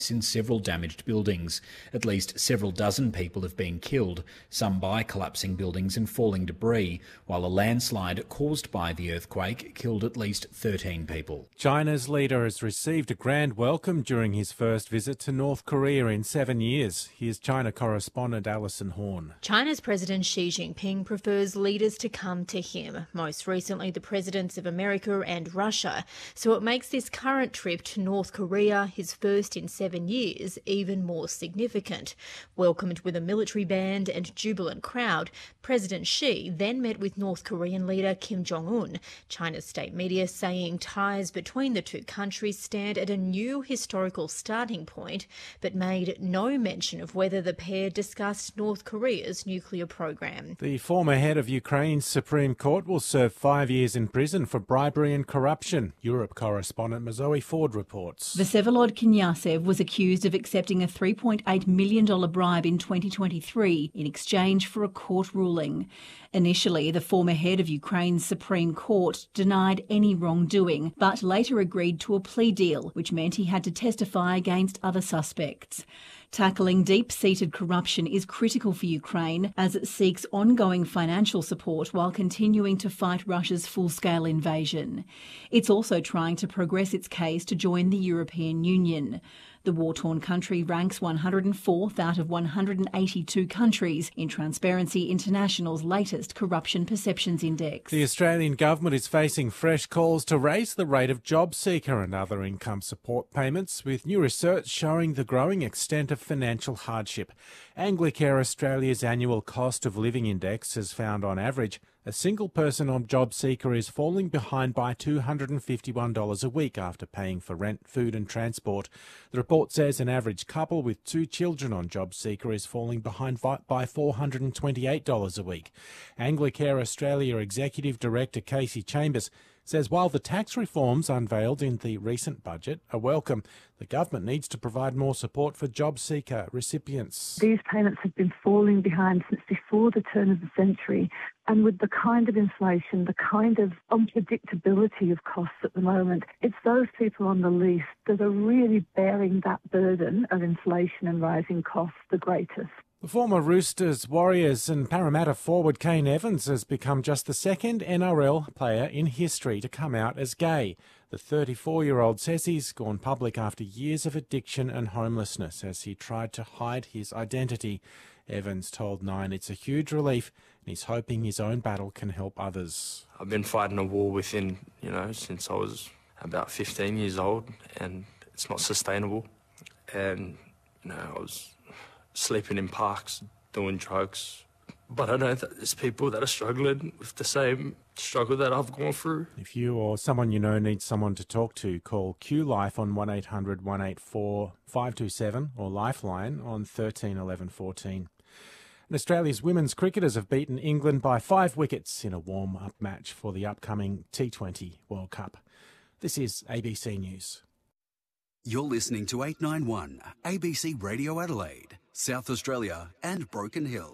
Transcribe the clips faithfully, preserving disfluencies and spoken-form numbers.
in several damaged buildings. At least several dozen people have been killed, some by collapsing buildings and falling debris, while a landslide caused by the earthquake killed at least thirteen people. China's leader has received a grand welcome during his first visit to North Korea in seven years. Here's China correspondent Alison Horn. China's President Xi Jinping prefers leaders to come to him, most recently the presidents of America and Russia, so it makes this current trip to North Korea, his first in seven years, even more significant. Welcomed with a military band and jubilant crowd, President Xi then met with North Korean leader Kim Jong-un, China's state media saying ties between the two countries stand at a new historical starting point, but made no mention of whether the pair discussed North Korea's nuclear program. The former head of Ukraine's Supreme Court will serve five years in prison for bribery and corruption. Europe correspondent Mazoe Ford reports. Vsevolod Knyazev was accused of accepting a three point eight million dollars bribe in twenty twenty-three in exchange for a court ruling. Initially, the former head of Ukraine's Supreme Court denied any wrongdoing, but later agreed to a plea deal, which meant he had to testify against other suspects. Tackling deep-seated corruption is critical for Ukraine as it seeks ongoing financial support while continuing to fight Russia's full-scale invasion. It's also trying to progress its case to join the European Union. The war-torn country ranks one hundred fourth out of one hundred eighty-two countries in Transparency International's latest Corruption Perceptions Index. The Australian government is facing fresh calls to raise the rate of job seeker and other income support payments, with new research showing the growing extent of financial hardship. Anglicare Australia's annual cost of living index has found on average a single person on job seeker is falling behind by two hundred fifty-one dollars a week after paying for rent, food and transport. The report says an average couple with two children on job seeker is falling behind by four hundred twenty-eight dollars a week. Anglicare Australia Executive Director Casey Chambers says while the tax reforms unveiled in the recent budget are welcome, the government needs to provide more support for job seeker recipients. These payments have been falling behind since before the turn of the century, and with the kind of inflation, the kind of unpredictability of costs at the moment, it's those people on the least that are really bearing that burden of inflation and rising costs the greatest. The former Roosters, Warriors and Parramatta forward Kane Evans has become just the second N R L player in history to come out as gay. The thirty-four-year-old says he's gone public after years of addiction and homelessness as he tried to hide his identity. Evans told Nine it's a huge relief and he's hoping his own battle can help others. I've been fighting a war within, you know, since I was about fifteen years old, and it's not sustainable. And, you know, I was sleeping in parks, doing drugs. But I know that there's people that are struggling with the same struggle that I've gone through. If you or someone you know needs someone to talk to, call Q Life on one eight hundred one eight four five two seven or Lifeline on thirteen eleven fourteen. And Australia's women's cricketers have beaten England by five wickets in a warm-up match for the upcoming T twenty World Cup. This is A B C News. You're listening to eight ninety-one A B C Radio Adelaide, South Australia and Broken Hill.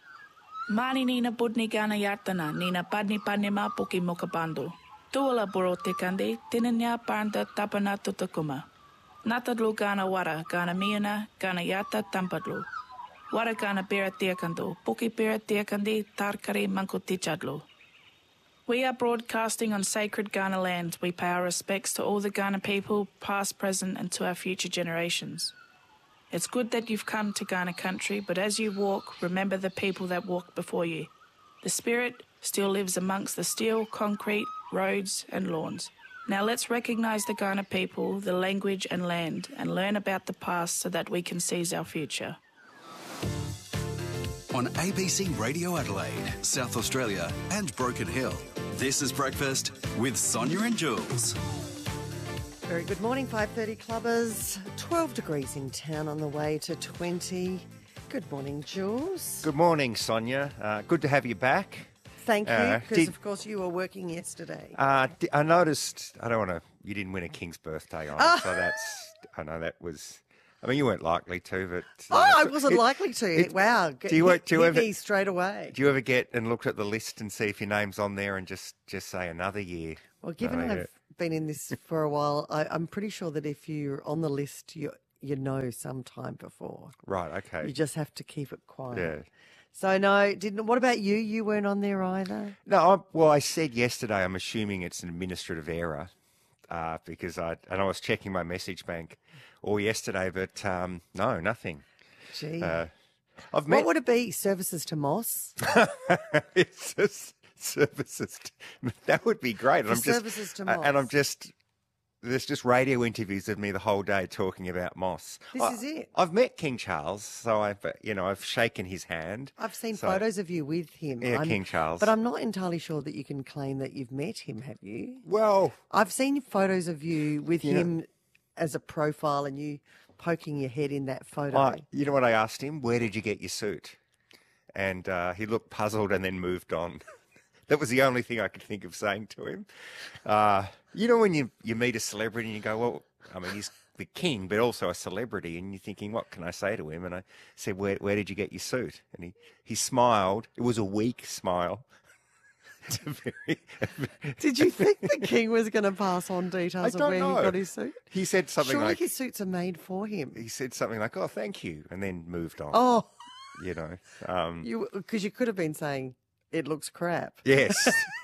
Mani nina budni gana yatana, nina padni padni ma puki mokapandu. Tuala boro te kandi, tinanya panda tapana tutakuma. Natadlu gana wara, gana miana, gana yata tampadlu. Wara gana bera tiakandu, puki bera tiakandi, tarkari mankutichadlu. We are broadcasting on sacred Ghana land. We pay our respects to all the Ghana people, past, present, and to our future generations. It's good that you've come to Ghana country, but as you walk, remember the people that walked before you. The spirit still lives amongst the steel, concrete, roads, and lawns. Now let's recognise the Ghana people, the language and land, and learn about the past so that we can seize our future. On A B C Radio Adelaide, South Australia and Broken Hill, this is Breakfast with Sonia and Jules. Very good morning, five thirty clubbers. twelve degrees in town on the way to twenty. Good morning, Jules. Good morning, Sonia. Uh, good to have you back. Thank you, Uh, because did- of course you were working yesterday. Uh, di- I noticed, I don't want to, you didn't win a King's birthday on Ah. it, so that's, I know that was, I mean, you weren't likely to, but... Oh, uh, I wasn't it- likely to. it- wow. Do you, hit, do you hit ever, me straight away. do you ever get and looked at the list and see if your name's on there and just, just say another year? Well, given No, I've been in this for a while, I, I'm pretty sure that if you're on the list, you're you know sometime before. Right, okay. You just have to keep it quiet. Yeah. So, no, didn't. What about you? You weren't on there either? No, I, well, I said yesterday I'm assuming it's an administrative error uh, because I and I was checking my message bank all yesterday, but um, no, nothing. Gee. Uh, I've met... What would it be? Services to Moss? It's just services. To... That would be great. For I'm just, services to uh, Moss. And I'm just... There's just radio interviews of me the whole day talking about Moss. This I, is it. I've met King Charles, so I've, you know, I've shaken his hand. I've seen so, photos of you with him. Yeah, I'm, King Charles. But I'm not entirely sure that you can claim that you've met him, have you? Well... I've seen photos of you with you him know, as a profile and you poking your head in that photo. I, you know what I asked him? Where did you get your suit? And uh, he looked puzzled and then moved on. That was the only thing I could think of saying to him. Uh, you know when you, you meet a celebrity and you go, well, I mean, he's the king, but also a celebrity, and you're thinking, what can I say to him? And I said, where, where did you get your suit? And he, he smiled. It was a weak smile. very, Did you think the king was going to pass on details I of don't where know. he got his suit? He said something Surely like... his suits are made for him. He said something like, oh, thank you, and then moved on. Oh. You know. Um, you Because you could have been saying, it looks crap. Yes.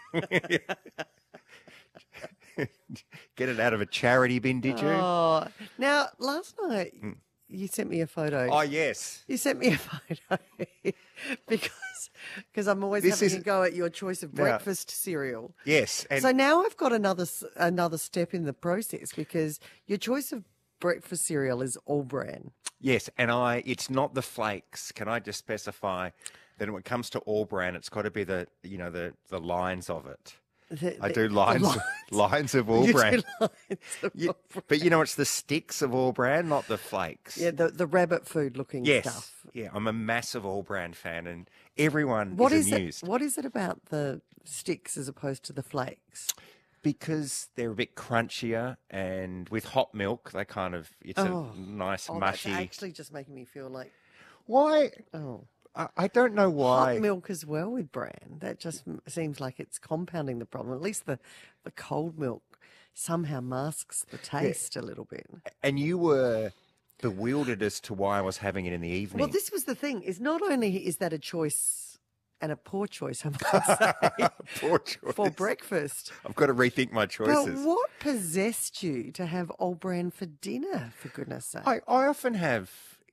Get it out of a charity bin, did you? Oh. Now, last night, you sent me a photo. Oh, yes. You sent me a photo because because I'm always This having is- a go at your choice of Now- breakfast cereal. Yes. And So now I've got another s- another step in the process because your choice of breakfast cereal is all bran. yes, and I it's not the flakes. Can I just specify that when it comes to all bran, it's got to be the you know the the lines of it. The- I the- do the lines lines. lines of all You do bran. lines of You- all bran. but you know it's the sticks of all bran, not the flakes. Yeah, the the rabbit food looking Yes. stuff. Yeah, I'm a massive all bran fan, and everyone What is is amused it? What is it about the sticks as opposed to the flakes? because they're a bit crunchier, and with hot milk, they kind of it's Oh. a nice Oh, mushy. that's actually just making me feel like Why? oh. I, I don't know why. Hot milk as well with bran. That just m- seems like it's compounding the problem. At least the, the cold milk somehow masks the taste a little bit. And you were bewildered as to why I was having it in the evening. Well, this was the thing: is not only is that a choice and a poor choice, I might say, Poor choice. for breakfast. I've got to rethink my But choices. what possessed you to have old bran for dinner? For goodness' sake! I, I often have,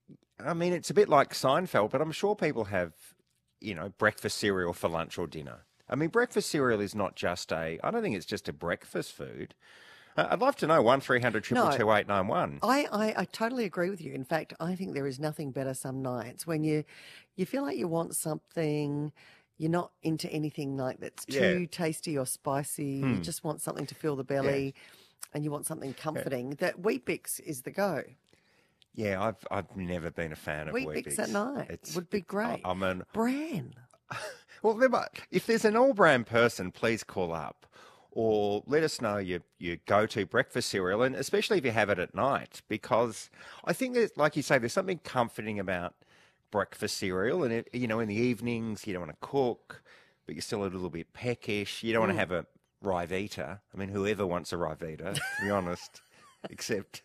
I mean, it's a bit like Seinfeld, but I'm sure people have, you know, breakfast cereal for lunch or dinner. I mean, breakfast cereal is not just a, I don't think it's just a breakfast food. Uh, I'd love to know, one three hundred two two eight nine one. I, I, I totally agree with you. In fact, I think there is nothing better some nights when you you feel like you want something, you're not into anything like that's too Yeah. tasty or spicy. You Hmm. just want something to fill the belly and you want something comforting. That Wheat Bix is the go. Yeah, I've I've never been a fan of Wheat Weet Bix Bix at night It's- would be great. I- I'm an Bran. well. there might- If there's an all brand person, please call up or let us know your your go to breakfast cereal, and especially if you have it at night, because I think that, like you say, there's something comforting about breakfast cereal, and it, you know, in the evenings you don't want to cook, but you're still a little bit peckish. You don't want to have a Ryvita. I mean, whoever wants a Ryvita, to be honest, except.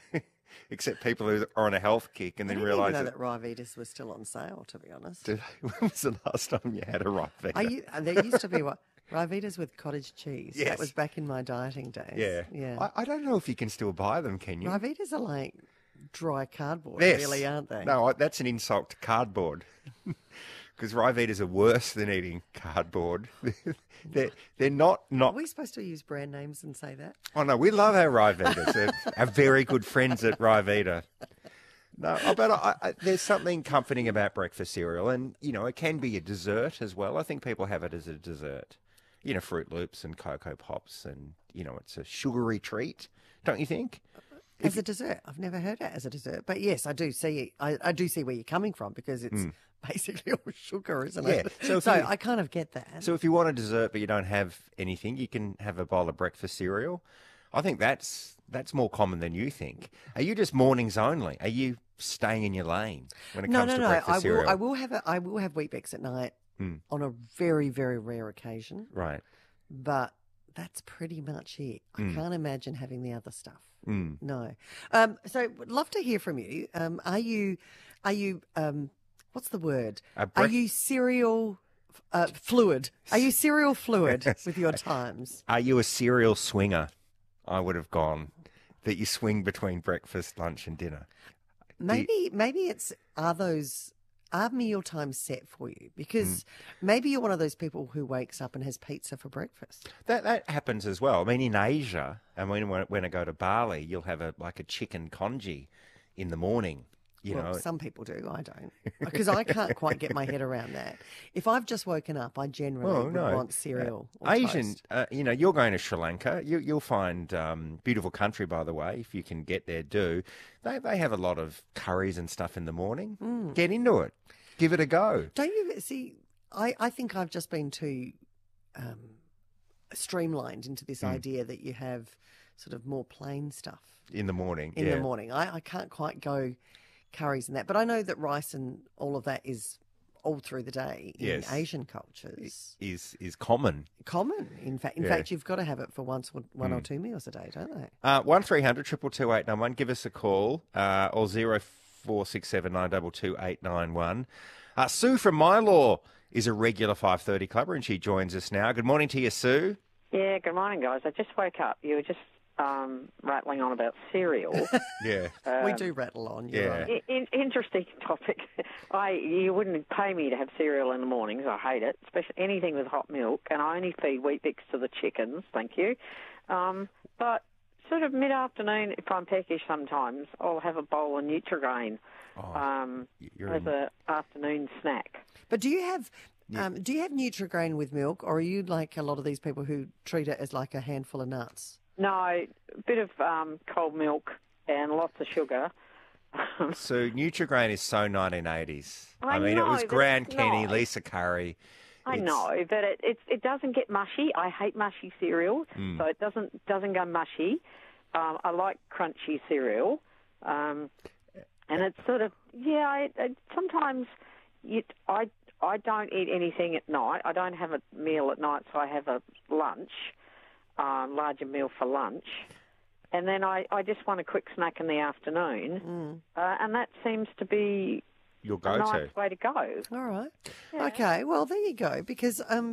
Except people who are on a health kick and I then didn't even realise know that. that Ryvitas was still on sale, to be honest. Did- When was the last time you had a Ryvita? Are you, uh, there used to be what? Ryvitas with cottage cheese. Yes. That was back in my dieting days. Yeah. Yeah. I, I don't know if you can still buy them, can you? Ryvitas are like dry cardboard, Yes. really, aren't they? No, I- that's an insult to cardboard. Because Ryvitas are worse than eating cardboard. they're, they're not, Are not... we supposed to use brand names and say that? Oh, no, we love our Ryvitas. They're our very good friends at Ryvita. No, I- but I, I, there's something comforting about breakfast cereal, and, you know, it can be a dessert as well. I think people have it as a dessert. You know, Fruit Loops and Cocoa Pops, and, you know, it's a sugary treat, don't you think? As a dessert. I've never heard it as a dessert. But yes, I do see I, I do see where you're coming from because it's basically all sugar, isn't Hmm. Yeah, it? so So, if you- I kind of get that. So if you want a dessert but you don't have anything, you can have a bowl of breakfast cereal. I think that's that's more common than you think. Are you just mornings only? Are you staying in your lane when it no, comes no, to no. breakfast I cereal? will I will have a I will have Wheat Bix at night Mm. on a very, very rare occasion. Right. But that's pretty much it. I Mm. can't imagine having the other stuff. Mm. No. Um, so, would love to hear from you. Um, are you, are you, um, what's the word? A Are brec- you cereal uh, fluid? Are you cereal fluid with your times? Are you a cereal swinger? I would have gone that you swing between breakfast, lunch, and dinner. Maybe, maybe it's are those are meal times set for you? Because Mm. maybe you're one of those people who wakes up and has pizza for breakfast. That that happens as well. I mean, in Asia, and when when I go to Bali, you'll have a like a chicken congee in the morning. You well, know, some people do. I don't, because I can't quite get my head around that. If I've just woken up, I generally Oh, would no. want cereal. Or Asian, toast. uh, you know, you're going to Sri Lanka. You, you'll find um, beautiful country, by the way. If you can get there, do. They they have a lot of curries and stuff in the morning. Mm. Get into it. Give it a go. Don't you see? I, I think I've just been too um, streamlined into this Mm. idea that you have sort of more plain stuff In the morning. in yeah. the morning. I, I can't quite go curries and that, but I know that rice and all of that is all through the day in Yes. Asian cultures. Is is common. Common, in fact. In Yeah. fact, you've got to have it for once, or, one or Mm. two meals a day, don't they? Uh, one three hundred two two eight nine one. Give us a call. Uh, or zero four six seven nine two two eight nine one. Uh, Sue from My Law is a regular five thirty clubber, and she joins us now. Good morning to you, Sue. Yeah, good morning, guys. I just woke up. You were just um, rattling on about cereal. Yeah. we Um, do rattle on. You're yeah. right. I- in- interesting topic. I you wouldn't pay me to have cereal in the mornings. I hate it, especially anything with hot milk. And I only feed Wheat Bix to the chickens. Thank you. Um, but sort of mid-afternoon, if I'm peckish, sometimes I'll have a bowl of Nutrigrain Oh, um, you're as a afternoon snack. But do you have um, do you have Nutrigrain with milk, or are you like a lot of these people who treat it as like a handful of nuts? No, a bit of um, cold milk and lots of sugar. So Nutrigrain is so nineteen eighties. I mean, know, it was but Gran it's Kenny, not. Lisa Curry. I It's- know, but it, it it doesn't get mushy. I hate mushy cereal, Mm. so it doesn't doesn't go mushy. Um, I like crunchy cereal, um, and it's sort of yeah. It, it, sometimes you, I I don't eat anything at night. I don't have a meal at night, so I have a lunch, um, larger meal for lunch. And then I, I just want a quick snack in the afternoon, Mm. uh, and that seems to be Your a go-to. nice way to go. All right. Yeah. Okay. Well, there you go. Because um,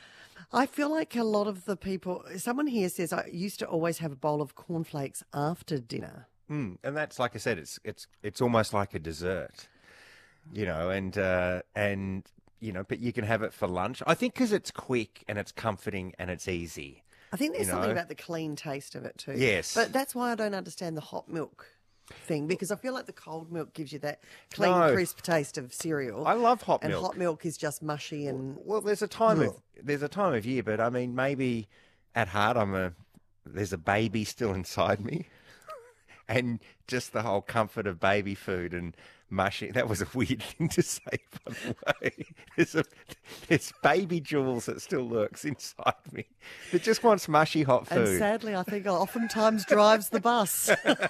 I feel like a lot of the people. Someone here says I used to always have a bowl of cornflakes after dinner. Mm, and that's like I said, it's it's it's almost like a dessert, you know, and uh, and you know, but you can have it for lunch. I think because it's quick and it's comforting and it's easy. I think there's You something know? about the clean taste of it too. Yes. But that's why I don't understand the hot milk thing, because I feel like the cold milk gives you that clean, No. crisp taste of cereal. I love hot and milk. hot milk is just mushy and Well, there's a time of there's a time of year, but I mean, maybe at heart, I'm a there's a baby still inside me, and just the whole comfort of baby food and mushy. That was a weird thing to say, by the way. There's a there's baby Jules that still lurks inside me. That just wants mushy hot food. and sadly, I think oftentimes drives the bus.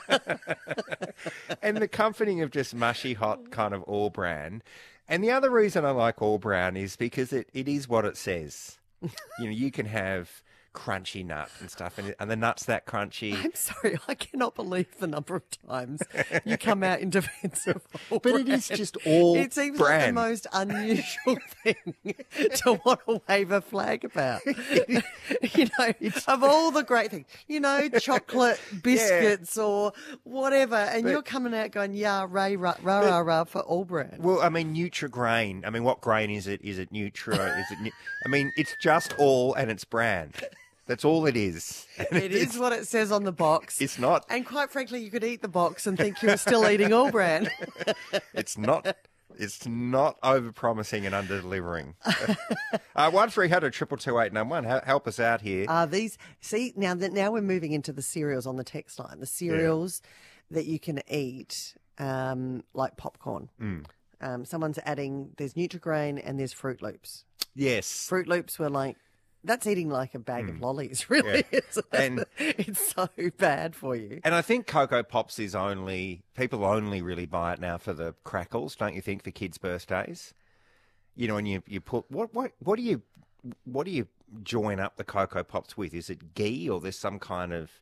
And the comforting of just mushy hot kind of all bran. And the other reason I like all brown is because it, it is what it says. You know, you can have crunchy nut and stuff, and, and the nut's that crunchy. I'm sorry, I cannot believe the number of times you come out in defence of all But it brand. is just all It seems like the brand. most unusual thing to want to wave a flag about. You know, of all the great things, you know, chocolate biscuits or whatever, and But- you're coming out going, yeah, ray, rah, rah, rah, rah for all brand. Well, I mean, Nutrigrain. I mean, what grain is it? Is it Nutri? Is it? Nu- I mean, it's just all, and it's brand. That's all it is. And It is what it says on the box. It's not. And quite frankly, you could eat the box and think you're still eating all brand. It's not. It's not over promising and under delivering. uh, one three hundred triple two eight nine one. Help us out here. Are these see now that now we're moving into the cereals on the text line, the cereals that you can eat, um, like popcorn. Mm. Um, someone's adding there's Nutrigrain and there's Fruit Loops. Yes. Fruit Loops were like that's eating like a bag of lollies, really. Yeah. It's, And- it's so bad for you. And I think Cocoa Pops is only, people only really buy it now for the crackles, don't you think, for kids' birthdays? You know, and you, you put, what, what, what do you, what do you join up the Cocoa Pops with? Is it ghee or there's some kind of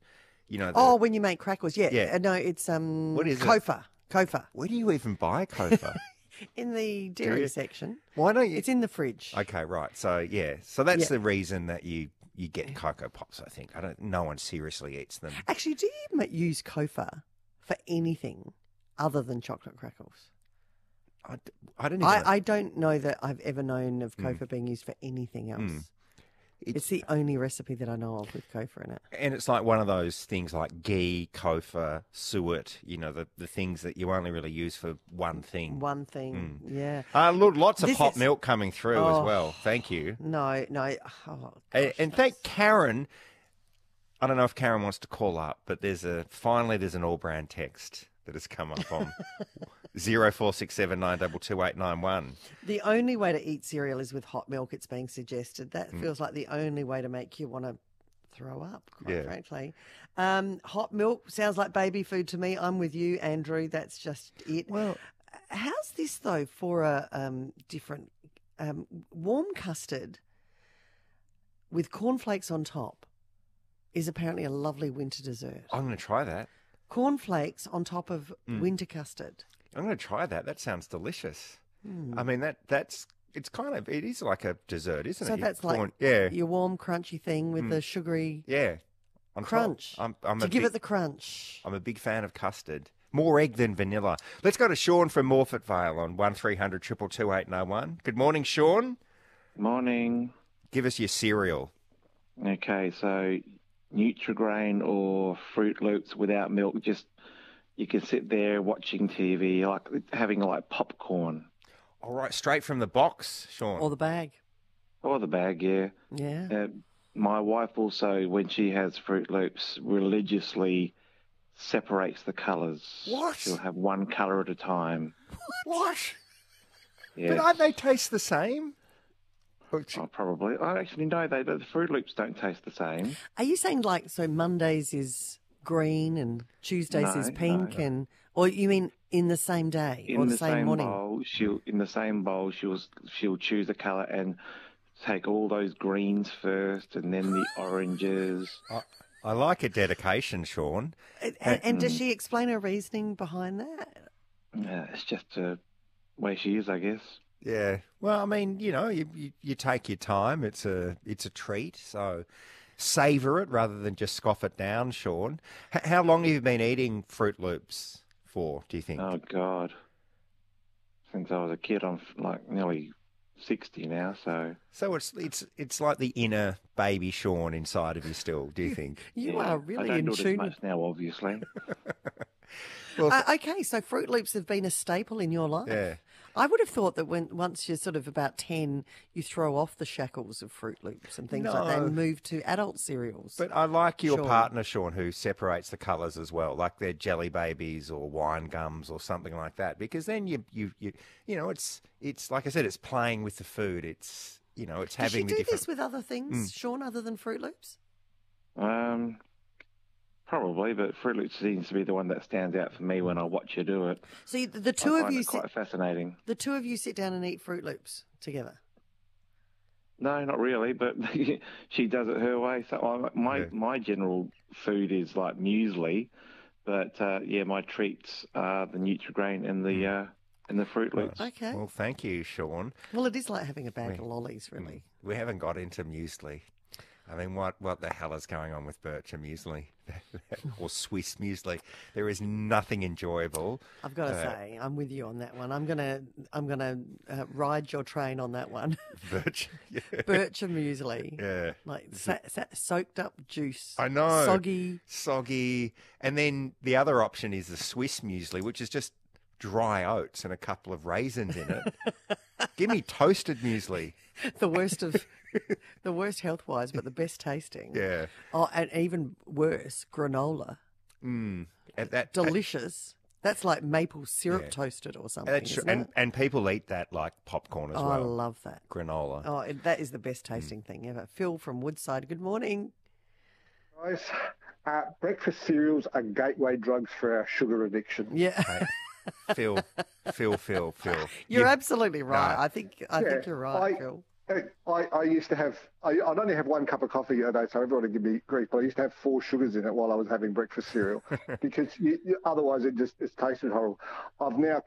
You know. The, oh, when you make crackles, yeah. Yeah. Uh, no, it's um. What is it? Kofa. Kofa. Where do you even buy Kofa? In the dairy you? section. Why don't you? It's in the fridge. Okay, right. So yeah, so that's Yeah. the reason that you you get Cocoa Pops. I think I don't. No one seriously eats them. Actually, do you ma- use Kofa for anything other than chocolate crackles? I, d- I don't. Even I, I don't know that I've ever known of Kofa Mm. being used for anything else. Mm. It's, the only recipe that I know of with Kofa in it. And it's like one of those things like ghee, Kofa, suet. You know, the the things that you only really use for one thing. One thing, Mm. yeah. Uh, look, lots of This hot is- milk coming through Oh. as well. Thank you. No, no. Oh, And, gosh, and thank Karen. I don't know if Karen wants to call up, but there's a finally there's an all brand text that has come up on zero four six seven nine double two eight nine one. the only way to eat cereal is with hot milk, it's being suggested. That Mm. feels like the only way to make you want to throw up, quite Yeah. frankly. Um, hot milk sounds like baby food to me. I'm with you, Andrew. That's just it. Well, how's this, though, for a um, different um, warm custard with cornflakes on top is apparently a lovely winter dessert. I'm going to try that. Cornflakes on top of Mm. winter custard. I'm going to try that. That sounds delicious. Mm. I mean that that's it's kind of it is like a dessert, isn't So it? You that's pour like in- yeah, your warm, crunchy thing with Mm. the sugary yeah. On top. crunch. I'm, I'm to a give big, it the crunch. I'm a big fan of custard. More egg than vanilla. Let's go to Sean from Morfett Vale on one three hundred two two two eight nine one. Good morning, Sean. Morning. Give us your cereal. Okay, so Nutrigrain or Fruit Loops without milk, just you can sit there watching T V, like having like popcorn. All right, straight from the box, Sean. Or the bag. Or the bag, yeah. Yeah. Uh, my wife also, when she has Fruit Loops, religiously separates the colours. What? She'll have one colour at a time. What? Yeah. But aren't they taste the same? Oh, probably. I actually know they the Fruit Loops don't taste the same. Are you saying like so Mondays is green and Tuesdays No, is pink no. and or you mean in the same day In or the, the, same, same morning? bowl, she'll in the same bowl she'll she'll choose a colour and take all those greens first, and then the oranges. I, I like a dedication, Sean. And, and, and does she explain her reasoning behind that? Yeah, it's just the way she is, I guess. Yeah. Well, I mean, you know, you, you, you take your time. It's a it's a treat. So savour it rather than just scoff it down, Sean. H- how long have you been eating Fruit Loops for, do you think? Oh God, since I was a kid, I'm like nearly sixty now. So So it's it's it's like the inner baby Sean inside of you still, do you think? You yeah, are really I don't in do it as tune. much now, obviously. Well, Uh, okay, so Fruit Loops have been a staple in your life. yeah. I would have thought that when once you're sort of about ten, you throw off the shackles of Fruit Loops and things like that No. and move to adult cereals. But I like your Sean. partner, Sean, who separates the colours as well, like they're jelly babies or wine gums or something like that. Because then you, you, you, you know, it's, it's like I said, it's playing with the food. It's, you know, it's Does she having do the different. this with other things, Mm. Sean, other than Fruit Loops? Um, probably, but Fruit Loops seems to be the one that stands out for me when I watch her do it. So you- the two I of find you it quite sit, fascinating. the two of you sit down and eat Fruit Loops together. No, not really, but she does it her way. So I, my Yeah. my general food is like muesli, but uh, yeah, my treats are the Nutrigrain and the uh, and the Fruit Loops. Okay. Well, thank you, Sean. Well, it is like having a bag We- of lollies, really. We haven't got into muesli. I mean, what, what the hell is going on with Bircher muesli or Swiss muesli? There is nothing enjoyable. I've got to Uh, say, I'm with you on that one. I'm gonna, I'm gonna uh, ride your train on that one. Birch, yeah. Bircher muesli, Yeah. like sa- sa- soaked up juice. I know. Soggy. Soggy. And then the other option is the Swiss muesli, which is just dry oats and a couple of raisins in it. Give me toasted muesli. The worst of, the worst health wise, but the best tasting. Yeah. Oh, and even worse, granola. Mm. And that, Delicious. That's like maple syrup Yeah. toasted or something. That's true. isn't And, it? and people eat that like popcorn as Oh, well. I love that. Granola. Oh, it, that is the best tasting thing ever. Phil from Woodside. Good morning. Guys, uh, breakfast cereals are gateway drugs for our sugar addiction. Yeah. Hey, Phil, Phil, Phil, Phil. You're You- absolutely right. No. I think I Yeah, think you're right, I- Phil. I, I used to have, I, I'd only have one cup of coffee a day, so everyone would give me grief, but I used to have four sugars in it while I was having breakfast cereal because you, you, otherwise it just it tasted horrible. I've now